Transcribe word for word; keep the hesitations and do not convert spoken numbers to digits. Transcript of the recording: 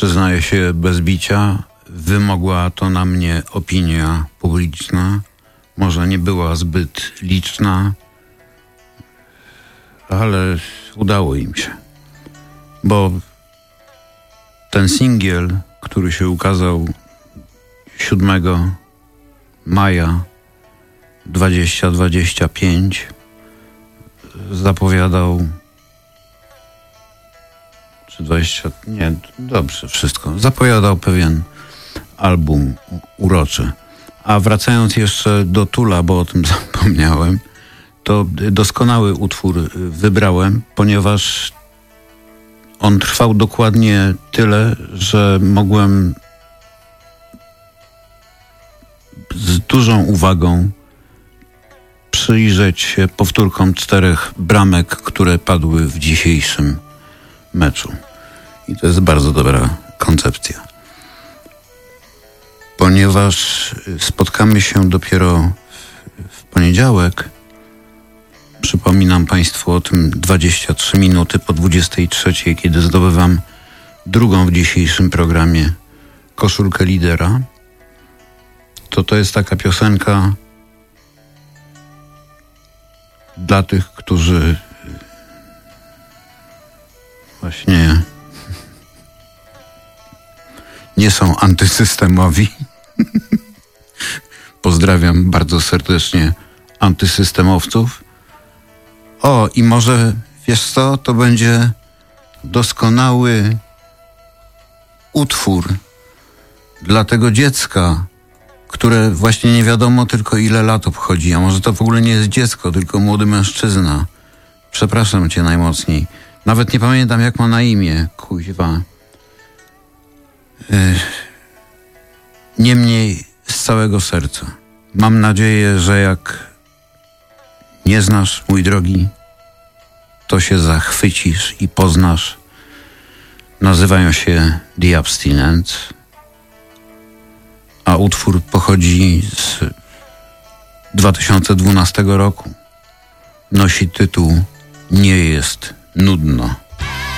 przyznaję się bez bicia, wymogła to na mnie opinia publiczna. Może nie była zbyt liczna, ale udało im się. Bo ten singiel, który się ukazał siódmego maja dwa tysiące dwudziestego piątego, zapowiadał czy dwadzieścia, nie, dobrze, wszystko. Zapowiadał pewien album uroczy. A wracając jeszcze do Tula, bo o tym zapomniałem, to doskonały utwór wybrałem, ponieważ on trwał dokładnie tyle, że mogłem z dużą uwagą przyjrzeć się powtórkom czterech bramek, które padły w dzisiejszym meczu. I to jest bardzo dobra koncepcja. Ponieważ spotkamy się dopiero w poniedziałek, przypominam Państwu o tym dwadzieścia trzy minuty po dwudziestej trzeciej, kiedy zdobywam drugą w dzisiejszym programie koszulkę lidera, to to jest taka piosenka dla tych, którzy właśnie nie są antysystemowi. Pozdrawiam bardzo serdecznie antysystemowców. O, i może, wiesz co, to będzie doskonały utwór dla tego dziecka, które właśnie nie wiadomo tylko ile lat obchodzi, a może to w ogóle nie jest dziecko, tylko młody mężczyzna. Przepraszam cię najmocniej. Nawet nie pamiętam, jak ma na imię, kuźwa. Yy. Niemniej z całego serca. Mam nadzieję, że jak nie znasz, mój drogi, to się zachwycisz i poznasz. Nazywają się The Abstinence, a utwór pochodzi z dwa tysiące dwunastego roku. Nosi tytuł Nie jest nudno.